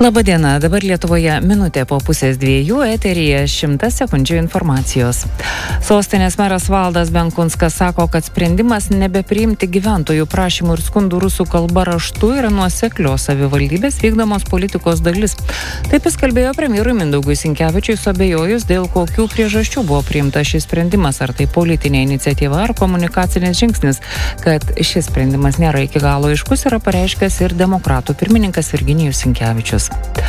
Labadiena, dabar Lietuvoje minutė po pusės 2, eteryje 100 sekundžių informacijos. Sostinės meras Valdas Benkunskas sako, kad sprendimas nebepriimti gyventojų prašymų ir skundų rusų kalba raštu yra nuoseklios savivaldybės vykdomos politikos dalis. Taip jis kalbėjo premjerui Mindaugui Sinkevičiui, suabejojus, dėl kokių priežasčių buvo priimtas šis sprendimas, ar tai politinė iniciatyva ar komunikacinis žingsnis. Kad šis sprendimas nėra iki galo aiškus, yra pareiškęs ir demokratų pirmininkas Virginijus Sinkevičius.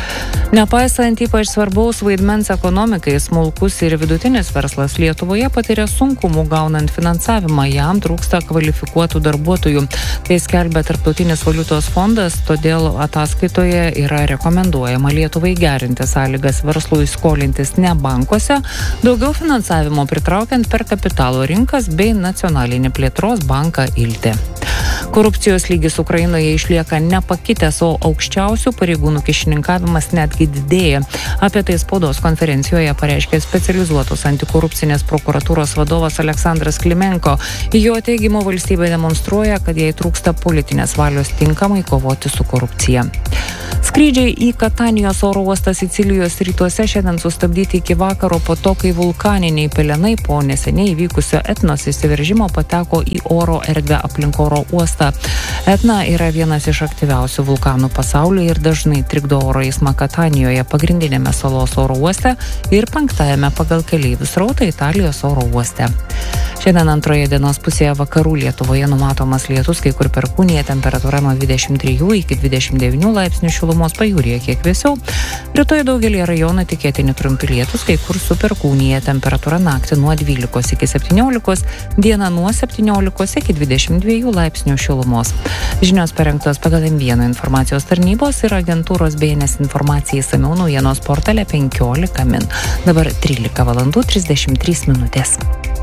Nepaisant ypač svarbaus vaidmens ekonomikai, smulkus ir vidutinis verslas Lietuvoje patiria sunkumų gaunant finansavimą, jam trūksta kvalifikuotų darbuotojų. Tai skelbia Tarptautinis valiutos fondas, todėl ataskaitoje yra rekomenduojama Lietuvai gerinti sąlygas verslui skolintis ne bankuose, daugiau finansavimo pritraukiant per kapitalo rinkas bei nacionalinį plėtros banką Iltė. Korupcijos lygis Ukrainoje išlieka nepakitęs, o aukščiausių pareigūnų kyšininkavimas netgi didėja. Apie tai spaudos konferencijoje pareiškė specializuotos antikorupcinės prokuratūros vadovas Aleksandras Klimenko. Jo teigimu valstybė demonstruoja, kad jai trūksta politinės valios tinkamai kovoti su korupcija. Skrydžiai į Katanijos oro uostą Sicilijos rytuose šiandien sustabdyti iki vakaro po to, kai vulkaniniai pelenai po neseniai įvykusio Etnos įsiveržimo pateko į oro erdvę aplink oro uostą. Etna yra vienas iš aktyviausių vulkanų pasaulyje ir dažnai trikdo oro eismą Katanijoje, pagrindinėme salos oro uoste ir 5. pagal keleivių srautą Italijos oro uoste. Šiandien antroje dienos pusėje vakarų Lietuvoje numatomas lietus, kai kur perkūnija, temperatūra nuo 23 iki 29 laipsnių šilumos, pajūryje kiek vėsiau. Rytoj daugelį rajonų tikėtini trumpi lietus, kai kur su perkūnija, temperatūra naktį nuo 12 iki 17, dieną nuo 17 iki 22 laipsnių šilumos. Žinios parengtos pagal M1 informacijos tarnybos ir agentūros BNS informacijai išsamiau naujienos portale 15 min. Dabar 13 valandų 33 minutės.